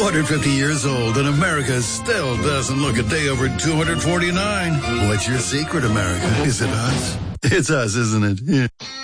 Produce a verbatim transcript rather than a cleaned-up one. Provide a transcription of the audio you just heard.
two hundred fifty years old, and America still doesn't look a day over two hundred forty-nine. What's your secret, America? Is it us? It's us, isn't it? Yeah.